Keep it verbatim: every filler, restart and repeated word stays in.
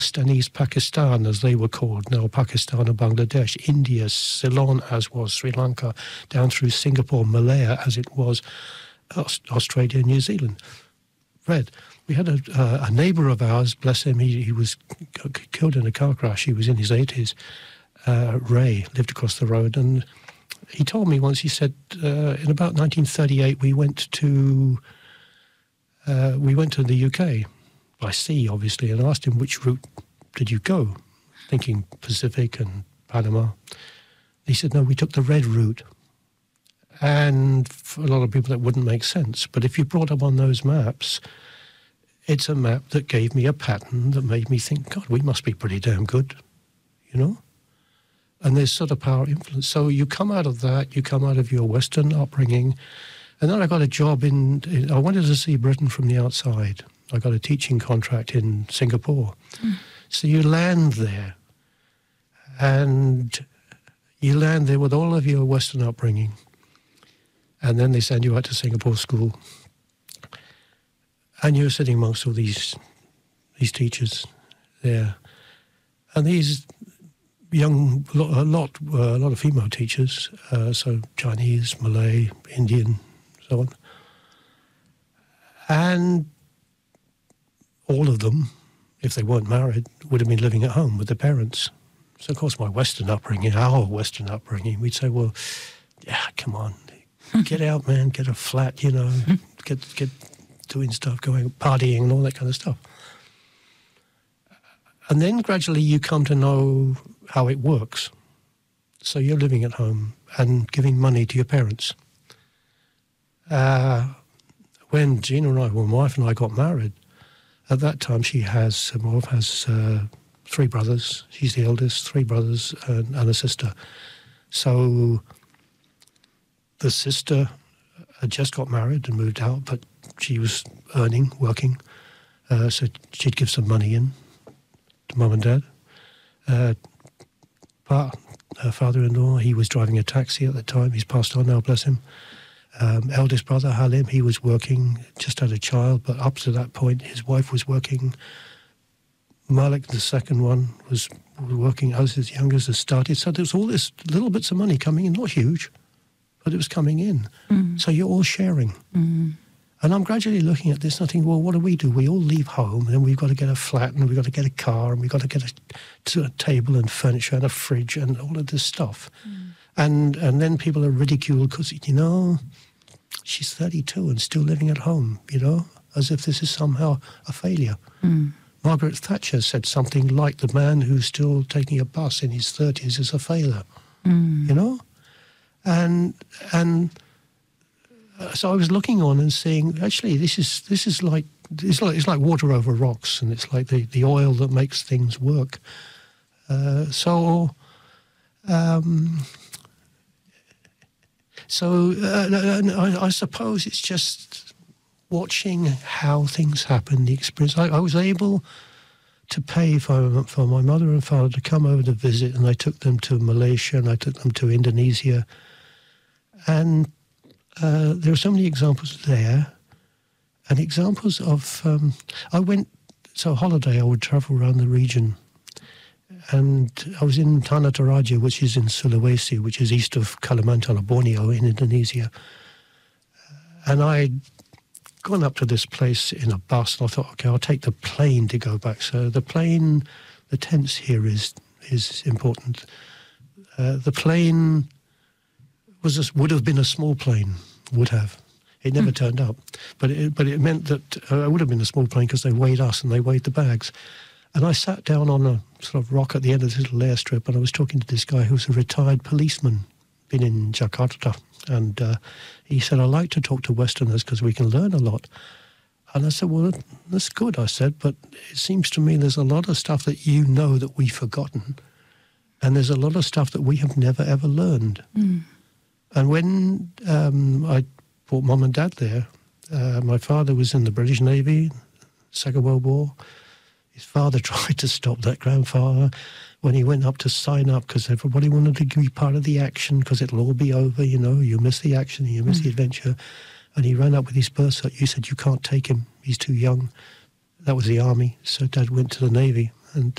West and East Pakistan, as they were called, now Pakistan and Bangladesh, India, Ceylon, as was Sri Lanka, down through Singapore, Malaya, as it was Australia, New Zealand. Read. We had a, uh, a neighbour of ours, bless him, he, he was killed in a car crash. He was in his eighties. Uh, Ray lived across the road, and he told me once, he said, uh, in about nineteen thirty-eight, we went to uh, we went to the U K by sea, obviously, and asked him, which route did you go? Thinking Pacific and Panama. He said, no, we took the red route. And for a lot of people, that wouldn't make sense. But if you brought up on those maps, it's a map that gave me a pattern that made me think, God, we must be pretty damn good, you know? And there's sort of power influence. So you come out of that, you come out of your Western upbringing, and then I got a job in, in I wanted to see Britain from the outside. I got a teaching contract in Singapore. Mm. So you land there, and you land there with all of your Western upbringing, and then they send you out to Singapore school, and you're sitting amongst all these these teachers there, and these young, a lot, uh, a lot of female teachers, uh, so Chinese, Malay, Indian, so on, and all of them, if they weren't married, would have been living at home with their parents. So, of course, my Western upbringing, our Western upbringing, we'd say, well, yeah, come on, get out, man, get a flat, you know, get get doing stuff, going partying and all that kind of stuff. And then gradually you come to know how it works. So you're living at home and giving money to your parents. Uh, when Gina and I, well, my wife and I got married, at that time she has, my wife has uh, three brothers. She's the eldest, three brothers and, and a sister. So the sister had just got married and moved out, but she was earning, working. Uh, so she'd give some money in to mum and dad. Uh, but her father-in-law, he was driving a taxi at the time. He's passed on now, bless him. Um, eldest brother, Halim, he was working, just had a child, but up to that point, his wife was working. Malik, the second one, was working as his youngest has started. So there was all this little bits of money coming in, not huge, but it was coming in. Mm. So you're all sharing. Mm. And I'm gradually looking at this and I think, well, what do we do? We all leave home and then we've got to get a flat and we've got to get a car and we've got to get a, a table and furniture and a fridge and all of this stuff. Mm. And and then people are ridiculed because, you know, she's thirty-two and still living at home, you know, as if this is somehow a failure. Mm. Margaret Thatcher said something like, the man who's still taking a bus in his thirties is a failure, mm. you know? And and so I was looking on and seeing, actually, this is this is like it's like it's like water over rocks, and it's like the, the oil that makes things work. Uh, so, um, so uh, I, I suppose it's just watching how things happen. The experience. I, I was able to pay for for my mother and father to come over to visit, and I took them to Malaysia and I took them to Indonesia, and Uh, there are so many examples there, and examples of, um, I went, so holiday, I would travel around the region, and I was in Tanah Toraja, which is in Sulawesi, which is east of Kalimantan or Borneo in Indonesia, and I'd gone up to this place in a bus, and I thought, okay, I'll take the plane to go back. So the plane, the tense here is is important. Uh, the plane was a, would have been a small plane, would have. It never mm. turned up. But it, but it meant that uh, it would have been a small plane because they weighed us and they weighed the bags. And I sat down on a sort of rock at the end of this little airstrip and I was talking to this guy who was a retired policeman, been in Jakarta. And uh, he said, I like to talk to Westerners because we can learn a lot. And I said, well, that's good, I said, but it seems to me there's a lot of stuff that you know that we've forgotten. And there's a lot of stuff that we have never, ever learned. Mm. And when um, I brought mum and dad there, uh, my father was in the British Navy, Second World War. His father tried to stop that grandfather when he went up to sign up because everybody wanted to be part of the action because it'll all be over, you know, you miss the action, you miss mm. the adventure. And he ran up with his birth cert. You said, you can't take him, he's too young. That was the army. So Dad went to the Navy and